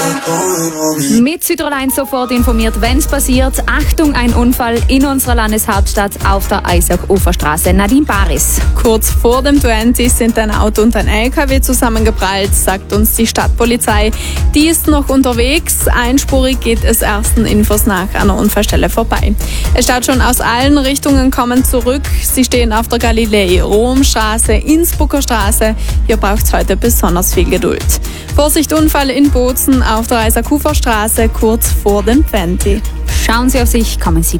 Mit Südtirol sofort informiert, wenn es passiert. Achtung, ein Unfall in unserer Landeshauptstadt auf der Eisack-Uferstraße. Nadine Baris. Kurz vor dem 20 sind ein Auto und ein LKW zusammengeprallt, sagt uns die Stadtpolizei. Die ist noch unterwegs. Einspurig geht es ersten Infos nach an der Unfallstelle vorbei. Es staut schon aus allen Richtungen kommen zurück. Sie stehen auf der Galilei-Rom-Straße, Innsbrucker Straße. Hier braucht es heute besonders viel Geduld. Vorsicht, Unfall in Bozen auf der Eisack-Uferstraße kurz vor dem 20. Schauen Sie auf sich, kommen Sie